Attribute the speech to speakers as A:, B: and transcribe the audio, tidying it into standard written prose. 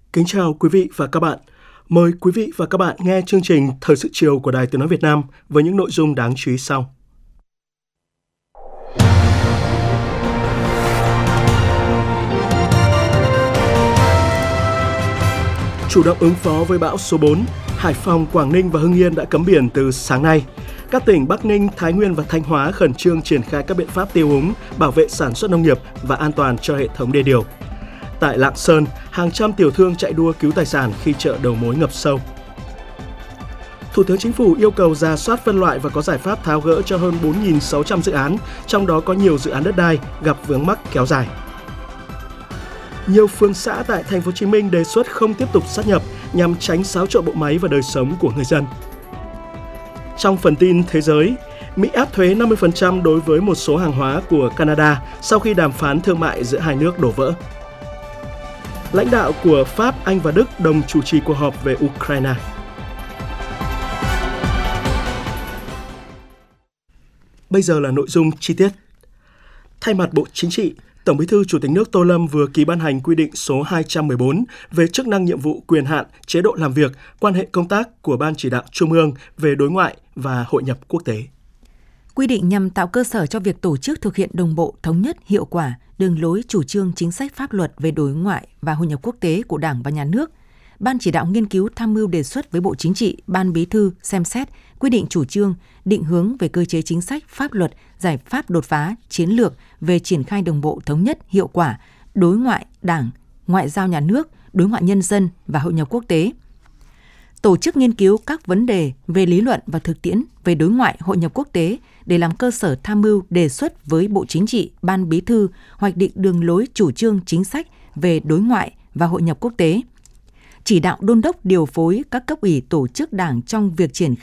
A: Kính chào quý vị và các bạn. Mời quý vị và các bạn nghe chương trình Thời sự chiều của Đài Tiếng nói Việt Nam với những nội dung đáng chú ý sau. Chủ động ứng phó với bão số 4, Hải Phòng, Quảng Ninh và Hưng Yên đã cấm biển từ sáng nay. Các tỉnh Bắc Ninh, Thái Nguyên và Thanh Hóa khẩn trương triển khai các biện pháp tiêu úng, bảo vệ sản xuất nông nghiệp và an toàn cho hệ thống đê điều. Tại Lạng Sơn, hàng trăm tiểu thương chạy đua cứu tài sản khi chợ đầu mối ngập sâu. Thủ tướng Chính phủ yêu cầu rà soát phân loại và có giải pháp tháo gỡ cho hơn 4.600 dự án, trong đó có nhiều dự án đất đai gặp vướng mắc kéo dài. Nhiều phường xã tại Thành phố Hồ Chí Minh đề xuất không tiếp tục sát nhập nhằm tránh xáo trộn bộ máy và đời sống của người dân. Trong phần tin thế giới, Mỹ áp thuế 50% đối với một số hàng hóa của Canada sau khi đàm phán thương mại giữa hai nước đổ vỡ. Lãnh đạo của Pháp, Anh và Đức đồng chủ trì cuộc họp về Ukraine. Bây giờ là nội dung chi tiết. Thay mặt Bộ Chính trị, Tổng Bí thư Chủ tịch nước Tô Lâm vừa ký ban hành quy định số 214 về chức năng, nhiệm vụ, quyền hạn, chế độ làm việc, quan hệ công tác của Ban Chỉ đạo Trung ương về đối ngoại và hội nhập quốc tế.
B: Quy định nhằm tạo cơ sở cho việc tổ chức thực hiện đồng bộ, thống nhất, hiệu quả đường lối, chủ trương, chính sách pháp luật về đối ngoại và hội nhập quốc tế của Đảng và Nhà nước. Ban Chỉ đạo nghiên cứu, tham mưu, đề xuất với Bộ Chính trị, Ban Bí thư xem xét, quy định chủ trương, định hướng về cơ chế chính sách, pháp luật, giải pháp đột phá, chiến lược về triển khai đồng bộ, thống nhất, hiệu quả đối ngoại Đảng, ngoại giao nhà nước, đối ngoại nhân dân và hội nhập quốc tế. Tổ chức nghiên cứu các vấn đề về lý luận và thực tiễn về đối ngoại, hội nhập quốc tế để làm cơ sở tham mưu, đề xuất với Bộ Chính trị, Ban Bí thư hoạch định đường lối, chủ trương, chính sách về đối ngoại và hội nhập quốc tế. Chỉ đạo đôn đốc điều phối các cấp ủy, tổ chức Đảng trong việc triển